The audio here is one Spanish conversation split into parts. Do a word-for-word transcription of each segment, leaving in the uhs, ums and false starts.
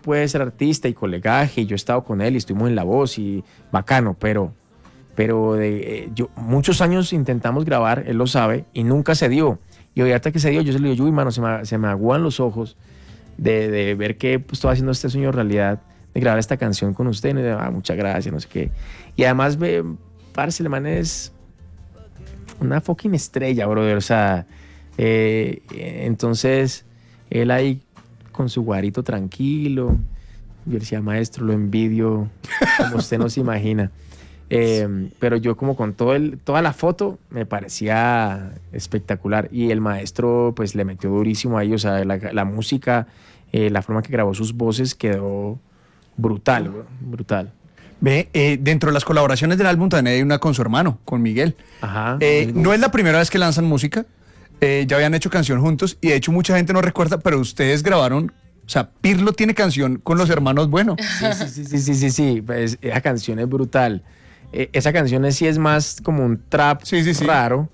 puede ser artista y colegaje, y yo he estado con él y estuvimos en La Voz y bacano, pero, pero de, eh, yo, muchos años intentamos grabar, él lo sabe, y nunca se dio. Y hoy hasta que se dio, yo se le digo, uy, mano, se me, se me aguan los ojos de, de ver que pues, estaba haciendo este sueño realidad, de grabar esta canción con usted. Y me dice, ah, muchas gracias, no sé qué. Y además, ve, parce, el man es una fucking estrella, brother. O sea, eh, entonces, él ahí con su guarito tranquilo. Yo le decía, maestro, lo envidio como usted no se imagina. Eh, pero yo como con todo el, toda la foto me parecía espectacular, y el maestro pues le metió durísimo ahí, o sea, la, la música, eh, la forma que grabó sus voces quedó brutal, bro, brutal. Ve, eh, dentro de las colaboraciones del álbum también hay una con su hermano, con Miguel. Ajá. Eh, no es la primera vez que lanzan música, eh, ya habían hecho canción juntos, y de hecho mucha gente no recuerda, pero ustedes grabaron, o sea, Pirlo tiene canción con los hermanos Bueno. Sí, sí, sí, sí, sí, sí, sí. Pues, esa canción es brutal. Eh, esa canción sí es más como un trap sí, sí, sí. raro,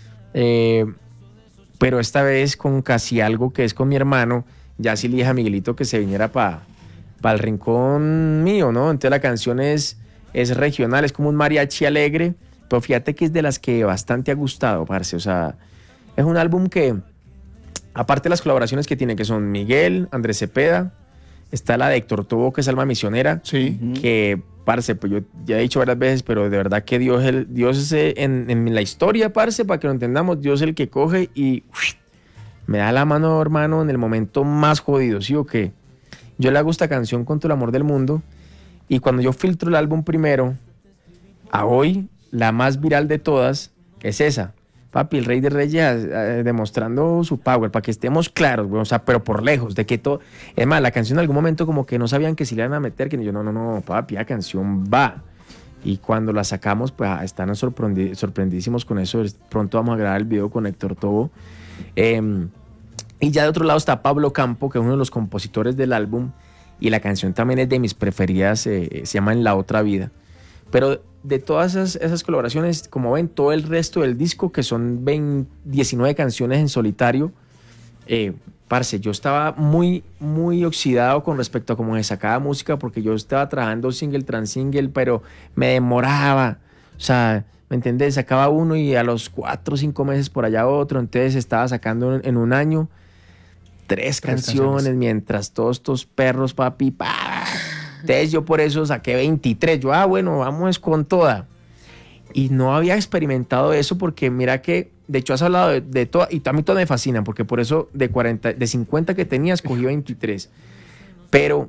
eh, pero esta vez con casi algo que es con mi hermano. Ya sí le dije a Miguelito que se viniera para pa el rincón mío, ¿no? Entonces la canción es, es regional, es como un mariachi alegre, pero fíjate que es de las que bastante ha gustado, parce. O sea, es un álbum que, aparte de las colaboraciones que tiene, que son Miguel, Andrés Cepeda, está la de Héctor Tobo, que es Alma Misionera, sí. que, parce, pues yo ya he dicho varias veces, pero de verdad que Dios, el, Dios es en, en la historia, parce, para que lo entendamos, Dios es el que coge y uff, me da la mano, hermano, en el momento más jodido, ¿sí o qué? Yo le hago esta canción con todo el amor del mundo, y cuando yo filtro el álbum primero, a hoy, la más viral de todas es esa. Papi, el Rey de Reyes, eh, demostrando su power, para que estemos claros, güey, o sea, pero por lejos, de que todo... Es más, la canción en algún momento como que no sabían que si le iban a meter, que yo, no, no, no, papi, la canción va. Y cuando la sacamos, pues están sorprendi sorprendidísimos con eso. Pronto vamos a grabar el video con Héctor Tobo. Eh, y ya de otro lado está Pablo Campo, que es uno de los compositores del álbum, y la canción también es de mis preferidas, eh, se llama En la Otra Vida. Pero de todas esas, esas colaboraciones, como ven, todo el resto del disco, que son veinte, diecinueve canciones en solitario, eh, parce, yo estaba muy, muy oxidado con respecto a cómo se sacaba música, porque yo estaba trabajando single tras single, pero me demoraba. O sea, ¿me entendés? Sacaba uno y a los cuatro o cinco meses por allá otro, entonces estaba sacando en un año tres, tres canciones, canciones, mientras todos estos perros, papi, pa. Entonces yo por eso saqué veintitrés. Yo, ah, bueno, vamos con toda. Y no había experimentado eso, porque mira que, de hecho has hablado de, de todas, y a mí todas me fascinan, porque por eso de, cuarenta, de cincuenta que tenía, escogí veintitrés. Pero,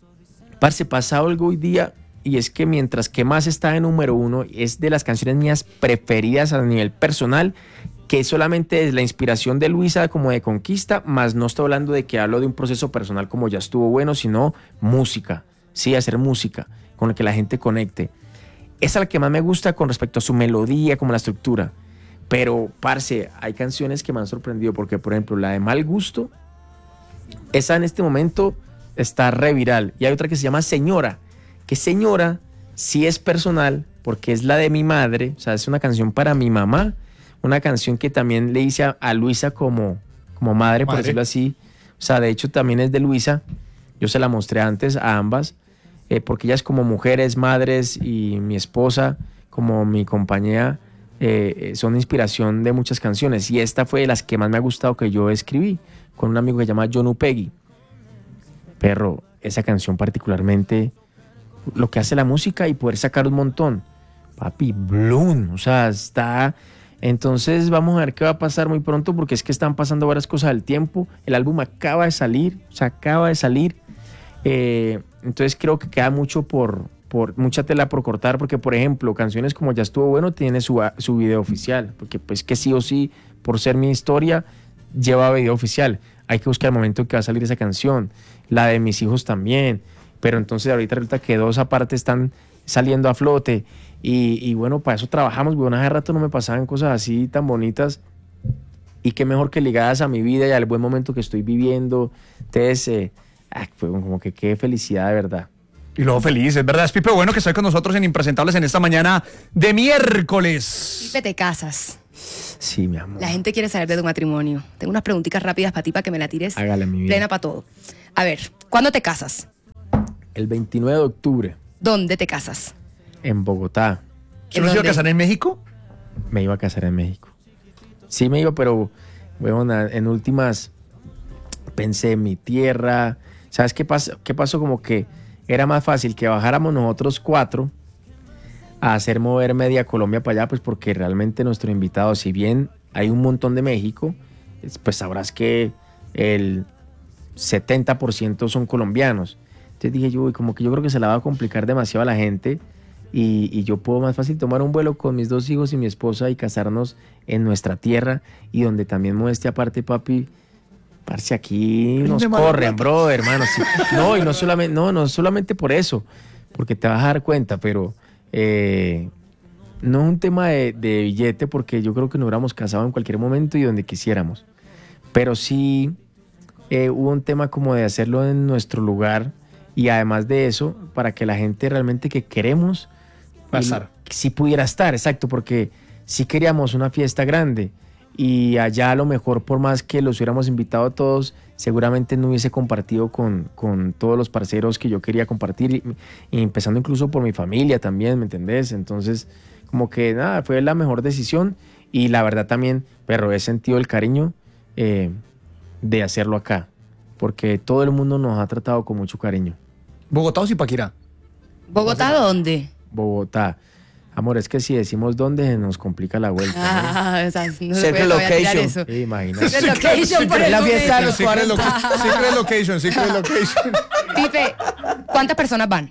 parce, pasa algo hoy día, y es que mientras que más está en número uno, es de las canciones mías preferidas a nivel personal, que solamente es la inspiración de Luisa como de conquista, más no estoy hablando de que hablo de un proceso personal como ya estuvo bueno, sino música. Sí, hacer música con la que la gente conecte. Esa es la que más me gusta con respecto a su melodía, como la estructura. Pero, parce, hay canciones que me han sorprendido, porque, por ejemplo, la de Mal Gusto, esa en este momento está re viral. Y hay otra que se llama Señora, que Señora sí es personal, porque es la de mi madre, o sea, es una canción para mi mamá, una canción que también le hice a, a Luisa como, como madre, por madre. decirlo así. O sea, de hecho también es de Luisa. Yo se la mostré antes a ambas, eh, porque ellas como mujeres, madres, y mi esposa como mi compañera, eh, son inspiración de muchas canciones. Y esta fue de las que más me ha gustado que yo escribí, con un amigo que se llama John Upegui. Perro, esa canción particularmente, lo que hace la música y poder sacar un montón. Papi, Bloom, o sea, está... Entonces vamos a ver qué va a pasar muy pronto, porque es que están pasando varias cosas al tiempo. El álbum acaba de salir, o sea, acaba de salir. Eh, entonces creo que queda mucho por, por, mucha tela por cortar, porque por ejemplo, canciones como Ya Estuvo Bueno tiene su, su video oficial, porque pues que sí o sí, por ser mi historia, lleva video oficial. Hay que buscar el momento en que va a salir esa canción. La de Mis Hijos también, pero entonces ahorita resulta que dos aparte están saliendo a flote, y, y bueno, para eso trabajamos, bueno, hace rato no me pasaban cosas así tan bonitas, y qué mejor que ligadas a mi vida y al buen momento que estoy viviendo. Entonces, eh, ah, fue como que qué felicidad, de verdad. Y luego feliz, es verdad. Es Pipe Bueno, que estoy con nosotros en Impresentables en esta mañana de miércoles. Pipe, te casas. Sí, mi amor. La gente quiere saber de tu matrimonio. Tengo unas preguntitas rápidas para ti, para que me la tires. Hágale, mi vida. Plena para todo. A ver, ¿cuándo te casas? El veintinueve de octubre, ¿Dónde te casas? en Bogotá. ¿Se nos iba a dónde? casar en México? Me iba a casar en México. Sí me iba, pero, bueno, en últimas pensé en mi tierra. ¿Sabes qué pasó? ¿Qué pasó? Como que era más fácil que bajáramos nosotros cuatro a hacer mover media Colombia para allá, pues porque realmente nuestro invitado, si bien hay un montón de México, es- pues sabrás que el setenta por ciento son colombianos. Entonces dije yo, uy, como que yo creo que se la va a complicar demasiado a la gente y, y yo puedo más fácil tomar un vuelo con mis dos hijos y mi esposa y casarnos en nuestra tierra y donde también modestia aparte, papi, parce, aquí nos de mala corren, plata. bro, hermano. Sí. No, y no solamente, no, no solamente por eso, porque te vas a dar cuenta, pero eh, no es un tema de, de billete, porque yo creo que nos hubiéramos casado en cualquier momento y donde quisiéramos. Pero sí eh, hubo un tema como de hacerlo en nuestro lugar y además de eso, para que la gente realmente que queremos Pasar. si pudiera estar, exacto, porque si queríamos una fiesta grande y allá a lo mejor por más que los hubiéramos invitado a todos, seguramente no hubiese compartido con, con todos los parceros que yo quería compartir y, y empezando incluso por mi familia también, ¿me entendés? Entonces como que nada, fue la mejor decisión y la verdad también, pero he sentido el cariño eh, de hacerlo acá, porque todo el mundo nos ha tratado con mucho cariño. ¿Bogotá o Zipaquirá? ¿Bogotá dónde? Bogotá. Amor, es que si decimos dónde se nos complica la vuelta. Ah, o sea, no se Secret puede todavía tirar location. eso. ¿No? Imagínate. Secret location por el la momento. fiesta de los secret, loca- secret location, secret location. Pipe, ¿cuántas personas van?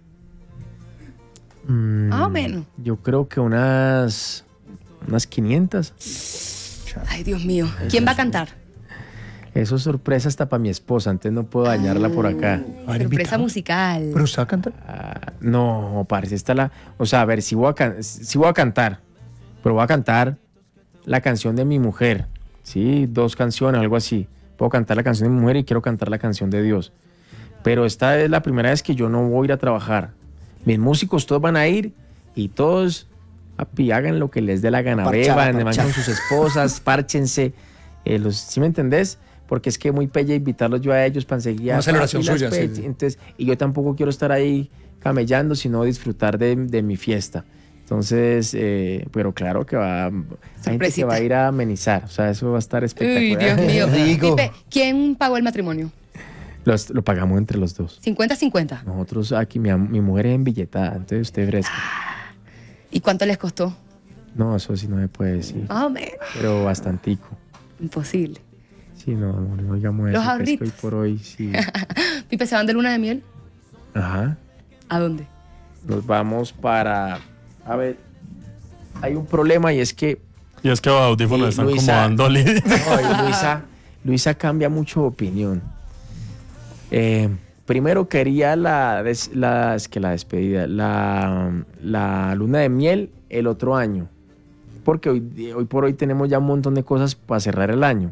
Mm, Más o menos. Yo creo que unas, unas quinientas. Ay, Dios mío. ¿Quién va a cantar? Eso es sorpresa hasta para mi esposa, entonces no puedo dañarla por acá. ver, Sorpresa invitado. musical. ¿Pero usted va a cantar? Ah, no, parece está la. O sea, a ver, si voy a, can- sí voy a cantar, pero voy a cantar la canción de mi mujer. Sí, dos canciones, algo así. Puedo cantar la canción de mi mujer y quiero cantar la canción de Dios. Pero esta es la primera vez que yo no voy a ir a trabajar. Mis músicos todos van a ir y todos, papi, hagan lo que les dé la gana. Parchada, Beban, van parchada. con sus esposas, párchense. Eh, los, ¿sí me entendés? Porque es que muy pelle invitarlos yo a ellos para enseguida. Una celebración papi, las suya, sí, pe- sí. Entonces, y yo tampoco quiero estar ahí camellando, sino disfrutar de, de mi fiesta. Entonces, eh, pero claro que va, hay gente que Sorpresita. va a ir a amenizar. O sea, eso va a estar espectacular. Uy, Dios mío. Rico. Pipe, ¿quién pagó el matrimonio? Los- lo pagamos entre los dos. cincuenta cincuenta. Nosotros aquí, mi, am- mi mujer es embilletada, entonces usted fresca. ¿Y cuánto les costó? No, eso sí no me puede decir. Más o menos. Pero bastantico. Imposible. Sí, no, amor, no digamos Los eso. que es que hoy ahorritos. por hoy sí. Pipe, ¿se van de luna de miel? Ajá. ¿A dónde? Nos vamos para. A ver, hay un problema y es que Y es que los audífonos Y están Luisa- como dándole. no, y Luisa, Luisa cambia mucho de opinión. Eh, primero quería la, des- la, es que la despedida, la, la luna de miel el otro año. Porque hoy, hoy por hoy tenemos ya un montón de cosas para cerrar el año.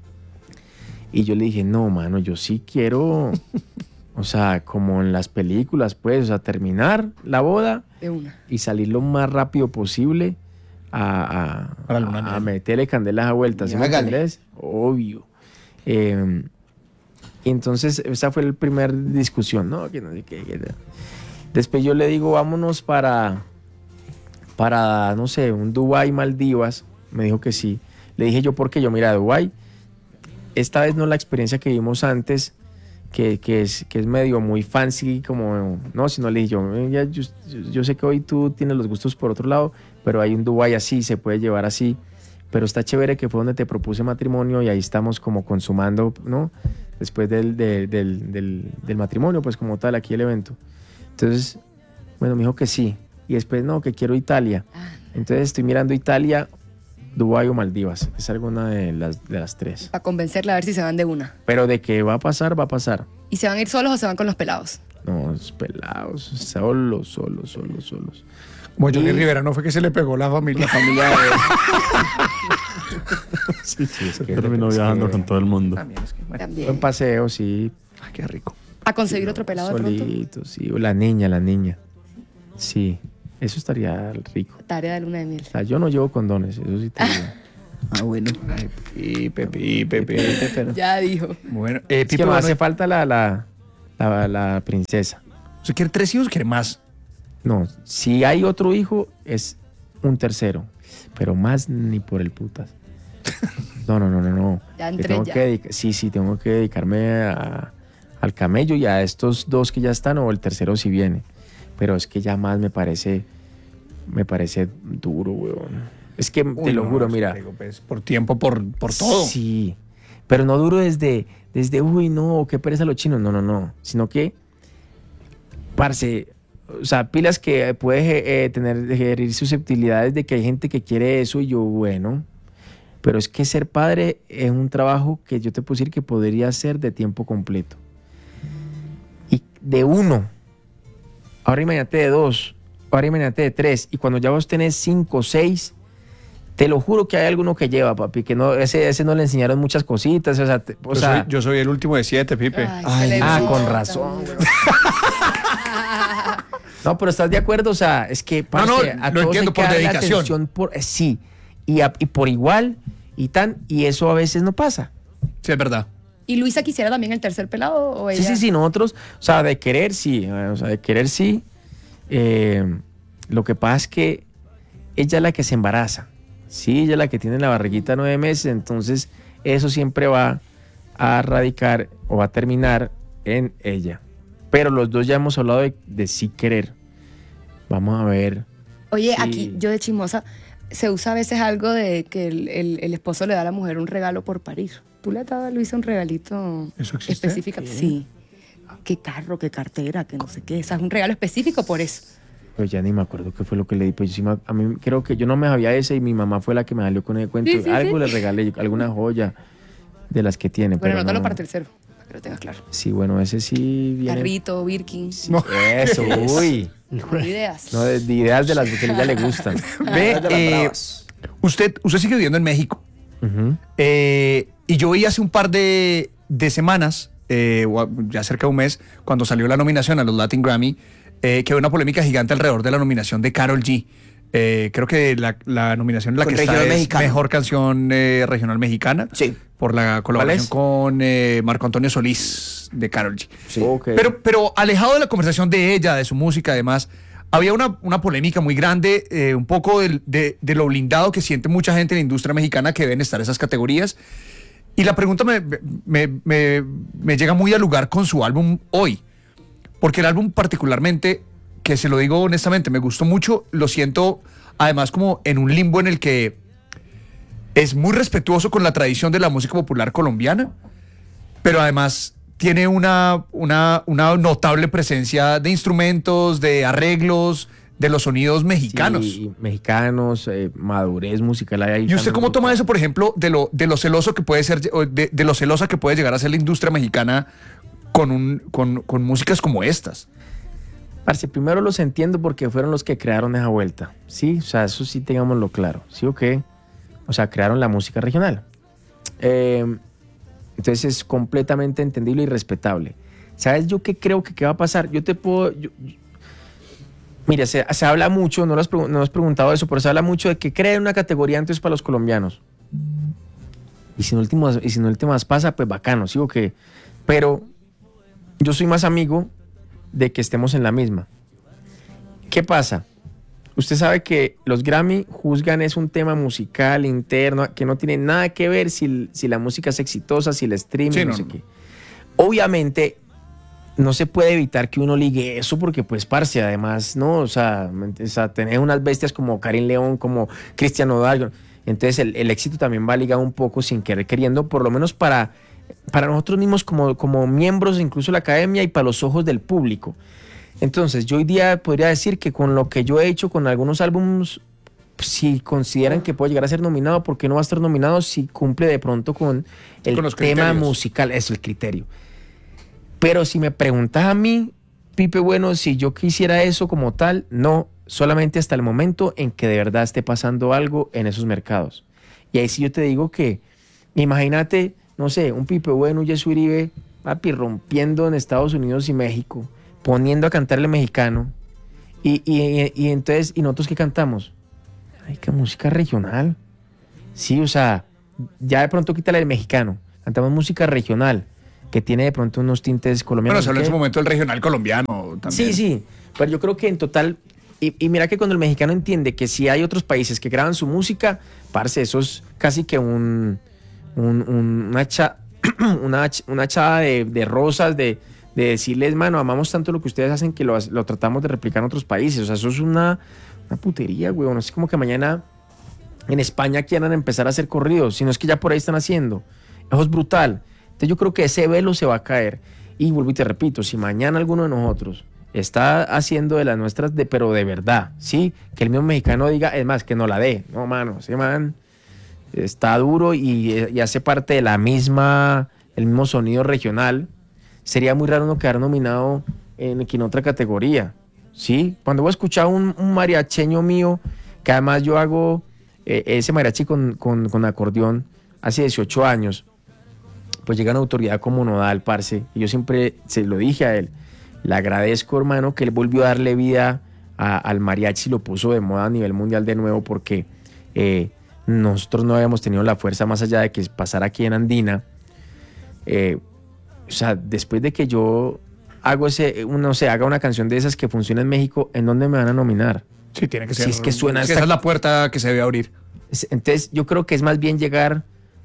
Y yo le dije, no, mano, yo sí quiero, o sea, como en las películas, pues, o sea, terminar la boda De una. y salir lo más rápido posible a, a, A la luna de a miel. meterle candelas a vueltas, ¿sí Y me hágale. entendés? Obvio. Eh, y entonces esa fue la primera discusión, ¿no? Que no sé qué, que- Después yo le digo, vámonos para, para, no sé, un Dubái, Maldivas. Me dijo que sí. Le dije yo, porque yo, mira, Dubái, esta vez no la experiencia que vimos antes, que, que, es, que es medio muy fancy, como, no, sino le dije yo, "Eh, ya, yo, yo sé que hoy tú tienes los gustos por otro lado, pero hay un Dubái así, se puede llevar así, pero está chévere que fue donde te propuse matrimonio y ahí estamos como consumando, ¿no? Después del, de- del, del, del matrimonio, pues como tal, aquí el evento. Entonces, bueno, me dijo que sí, y después, no, que quiero Italia. Entonces estoy mirando Italia, Dubái o Maldivas, es alguna de las, de las tres. Para convencerla a ver si se van de una. Pero de que va a pasar, va a pasar. ¿Y se van a ir solos o se van con los pelados? No, es pelados, solos, solos, solos, solos. Como Johnny Y- Rivera, no fue que se le pegó la familia. La familia Sí, sí, es que Terminó es que- viajando con todo el mundo. También es que, bueno, Buen También. paseo, sí. ay, qué rico. ¿A conseguir otro pelado de pronto? Solito, sí. O la niña, la niña. Sí, eso estaría rico. Tarea de luna de miel. O sea, yo no llevo condones, eso sí te digo. Ah, bueno. Pipe, pipe, pipe. Pero- Ya dijo. Bueno, eh, Es Pipe, que me bueno, hace falta la, la, la, la princesa. ¿Usted quiere tres hijos o quiere más? No, si hay otro hijo, es un tercero. Pero más ni por el putas. No, no, no, no, no. Ya Que entré tengo ya. que dedica- sí, sí, tengo que dedicarme a- al camello y a estos dos que ya están, o el tercero si viene. Pero es que ya más me parece, me parece duro, weón. Es que te Uy, lo no, juro, es que mira. digo, pues, por tiempo, por, por todo. Sí, pero no duro desde, desde, uy, no, qué pereza los chinos. No, no, no. Sino que, parce, o sea, pilas que puede eh, tener, herir susceptibilidades de que hay gente que quiere eso y yo, bueno. Pero es que ser padre es un trabajo que yo te puedo decir que podría ser de tiempo completo. Y de uno, ahora imagínate de dos, ahora imagínate de tres, y cuando ya vos tenés cinco, seis, te lo juro que hay alguno que lleva, papi, que no, ese, ese no le enseñaron muchas cositas, o sea, te- o Yo, sea soy, yo soy el último de siete, Pipe. Ay, Ay, se le ah, gusta. con razón, güey. No, pero ¿estás de acuerdo? O sea, es que parce, no, a lo todos entiendo, hay que por darle dedicación. atención por, eh, sí, y, a- y por igual, y tan, y eso a veces no pasa. Sí, es verdad. ¿Y Luisa quisiera también el tercer pelado o ella? Sí, sí, sí, nosotros, o sea, de querer sí, eh, o sea, de querer sí. Eh, lo que pasa es que ella es la que se embaraza, sí, ella es la que tiene la barriguita nueve meses, entonces eso siempre va a radicar o va a terminar en ella. Pero los dos ya hemos hablado de, de sí querer. Vamos a ver. Oye, Sí. aquí yo de chismosa, se usa a veces algo de que el, el- el esposo le da a la mujer un regalo por parir. ¿Tú le has dado a Luisa un regalito ¿Eso existe? específico? Sí. Qué carro, qué cartera, que no sé qué. O sea, es un regalo específico por eso. Pues ya ni me acuerdo qué fue lo que le di. Pues yo sí me- a mí creo que yo no me sabía ese y mi mamá fue la que me salió con el cuento. Sí, sí, Algo sí. le regalé, alguna joya de las que tiene. Bueno, pero anótalo no. para tercero, para que lo tengas claro. Sí, bueno, ese sí viene. Carrito, Birkin. Eso, uy. No ideas. No, de, de ideas de las que a ella le gustan. Ve, Ideas de las eh, bravas. usted, usted sigue viviendo en México. Ujú. Eh, y yo vi hace un par de, de semanas, eh, o a- ya cerca de un mes, cuando salió la nominación a los Latin Grammy, eh, que había una polémica gigante alrededor de la nominación de Karol G. Eh, creo que la, la nominación en la Con que está regional es mexicano. mejor canción eh, regional mexicana. Sí. Por la colaboración es? con eh, Marco Antonio Solís de Karol G. Sí. Ok. Pero, pero alejado de la conversación de ella, de su música, además, había una, una polémica muy grande, eh, un poco del- de, de lo blindado que siente mucha gente en la industria mexicana que deben estar esas categorías. Y la pregunta me, me- me- me llega muy al lugar con su álbum Hoy. Porque el álbum particularmente, que se lo digo honestamente, me gustó mucho, lo siento además como en un limbo en el que es muy respetuoso con la tradición de la música popular colombiana, pero además tiene una, una, una notable presencia de instrumentos, de arreglos, de los sonidos mexicanos. Sí, mexicanos, eh, madurez musical. hay ahí ¿Y usted también cómo toma brutal. eso, por ejemplo, de lo, de lo celoso que puede ser, o de, de lo celosa que puede llegar a ser la industria mexicana con, un, con, con músicas como estas? Parce, primero los entiendo porque fueron los que crearon esa vuelta. Sí, o sea, eso sí tengámoslo claro. Sí o qué. O sea, crearon la música regional. Eh, entonces es completamente entendible y respetable. ¿Sabes yo qué creo que qué va a pasar? Yo te puedo... yo- yo- mira, se, se habla mucho, no lo has, pregun- no has preguntado eso, pero se habla mucho de que creen una categoría antes para los colombianos. Y si en últimas, y si en últimas pasa, pues bacano, ¿sí o qué? Pero yo soy más amigo de que estemos en la misma. ¿Qué pasa? Usted sabe que los Grammy juzgan es un tema musical interno que no tiene nada que ver si, si la música es exitosa, si el streaming, Sí, no, no, sé no. qué. Obviamente no se puede evitar que uno ligue eso porque pues parce, además, ¿no? O sea, o sea tener unas bestias como Karim León, como Cristian Nodal, entonces el, el éxito también va ligado un poco sin querer queriendo, por lo menos para, para nosotros mismos como, como miembros incluso de la academia y para los ojos del público. Entonces, yo hoy día podría decir que con lo que yo he hecho con algunos álbumes, si consideran que puede llegar a ser nominado, ¿por qué no va a estar nominado si cumple de pronto con el Con los tema criterios. musical? Eso es el criterio. Pero si me preguntas a mí, Pipe, bueno, si yo quisiera eso como tal, no, solamente hasta el momento en que de verdad esté pasando algo en esos mercados. Y ahí sí yo te digo que, imagínate, no sé, un Pipe Bueno, un Yesu Uribe, papi, rompiendo en Estados Unidos y México, poniendo a cantar el mexicano, y, y, y entonces, ¿y nosotros qué cantamos? Ay, qué música regional. Sí, o sea, ya de pronto quítale el mexicano, cantamos música regional, que tiene de pronto unos tintes Bueno, colombianos. se habló en ¿qué? su momento del regional colombiano. también. Sí, sí, pero yo creo que en total, y, y mira que cuando el mexicano entiende que si hay otros países que graban su música, parce, eso es casi que un, un, un- una, cha- una, ch- una echada de, de rosas, de, de decirles, mano, amamos tanto lo que ustedes hacen que lo, lo tratamos de replicar en otros países. O sea, eso es una, una putería, güey. No es como que mañana en España quieran empezar a hacer corridos, sino es que ya por ahí están haciendo. Eso es brutal. Entonces yo creo que ese velo se va a caer. Y vuelvo y te repito, si mañana alguno de nosotros está haciendo de las nuestras, de, pero de verdad, ¿sí? Que el mismo mexicano diga, es más, que no la dé. No, mano, ese man está duro y, y hace parte de la misma, el mismo sonido regional. Sería muy raro no quedar nominado en, en otra categoría, ¿sí? Cuando voy a escuchar un, un mariacheño mío, que además yo hago eh, ese mariachi con, con, con acordeón hace dieciocho años, pues llega una autoridad como Nodal, parce, y yo siempre se lo dije a él, le agradezco, hermano, que él volvió a darle vida a- al mariachi y lo puso de moda a nivel mundial de nuevo, porque eh, nosotros no habíamos tenido la fuerza más allá de que pasara aquí en Andina. Eh, o sea, después de que yo hago ese, no sé, haga una canción de esas que funciona en México, ¿en dónde me van a nominar? Sí, tiene que ser. Si es que suena Esa hasta- es la puerta que se debe abrir. Es- Entonces, yo creo que es más bien llegar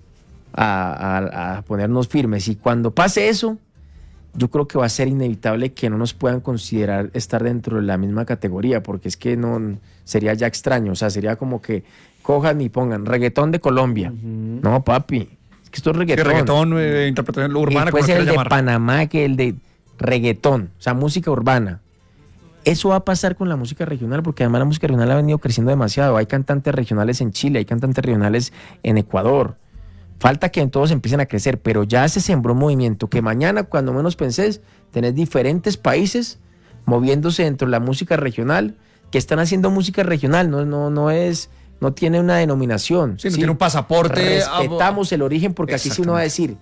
a, a- a ponernos firmes. Y cuando pase eso, yo creo que va a ser inevitable que no nos puedan considerar estar dentro de la misma categoría, porque es que no sería ya extraño. O sea, sería como que cojan y pongan reggaetón de Colombia. No, papi, es que esto es Sí, reggaetón. reggaetón, eh, interpretación urbana, Y puede como ser lo el de quieras llamar. Panamá, que el de reggaetón, o sea, música urbana. Eso va a pasar con la música regional, porque además la música regional ha venido creciendo demasiado. Hay cantantes regionales en Chile, hay cantantes regionales en Ecuador. Falta que todos empiecen a crecer, pero ya se sembró un movimiento que mañana, cuando menos pensés, tenés diferentes países moviéndose dentro de la música regional, que están haciendo música regional, no, no, no es, no tiene una denominación. Sí, no tiene un pasaporte. Respetamos el origen, porque aquí sí uno va a decir,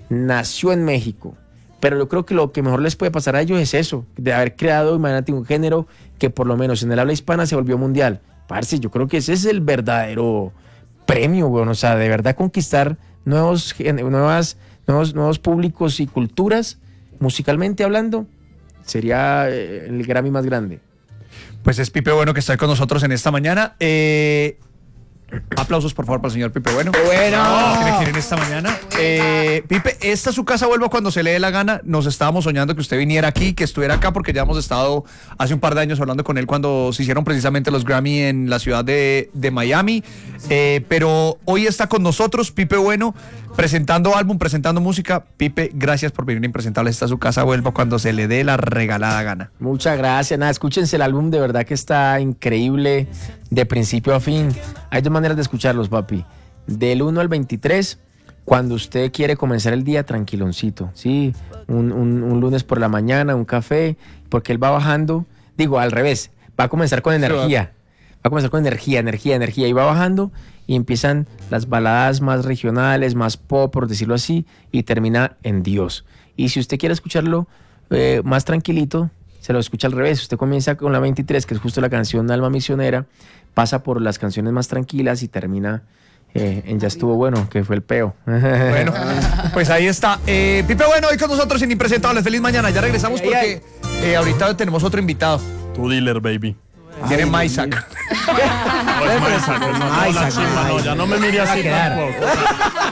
nació en México. Pero yo creo que lo que mejor les puede pasar a ellos es eso, de haber creado, imagínate, un género que por lo menos en el habla hispana se volvió mundial. Parce, yo creo que ese es el verdadero premio, weón. O sea, de verdad conquistar nuevos, gen- nuevas, nuevos, nuevos públicos y culturas, musicalmente hablando, sería eh, el Grammy más grande. Pues es Pipe Bueno que está con nosotros en esta mañana. Eh, aplausos, por favor, para el señor Pipe Bueno. Bueno. Tiene que ir en esta mañana. Eh, Pipe, esta es su casa, vuelva cuando se le dé la gana. Nos estábamos soñando que usted viniera aquí, que estuviera acá, porque ya hemos estado hace un par de años hablando con él cuando se hicieron precisamente los Grammy en la ciudad de, de Miami. Eh, pero hoy está con nosotros Pipe Bueno, presentando álbum, presentando música. Pipe, gracias por venir a Impresentable. Esta es su casa, vuelva cuando se le dé la regalada gana. Muchas gracias. Nada, escúchense el álbum, de verdad que está increíble de principio a fin. Hay dos maneras de escucharlos, papi. Del uno al veintitrés, cuando usted quiere comenzar el día tranquiloncito, ¿sí? Un, un- un lunes por la mañana, un café, porque él va bajando, digo, al revés, va a comenzar con energía. Va a comenzar con energía, energía, energía, y va bajando y empiezan las baladas más regionales, más pop, por decirlo así, y termina en Dios. Y si usted quiere escucharlo eh, más tranquilito, se lo escucha al revés. Usted comienza con la veintitrés, que es justo la canción Alma Misionera, pasa por las canciones más tranquilas y termina eh, en Ya Estuvo Bueno, que fue el peo. Bueno, pues ahí está. Eh, Pipe Bueno, hoy con nosotros en Impresentables. Feliz mañana. Ya regresamos Ay, porque eh, ahorita tenemos otro invitado. Tu dealer, baby. Tiene Maisac. No es Maisac, no, no, la chimba, no, ya no me mire así tampoco.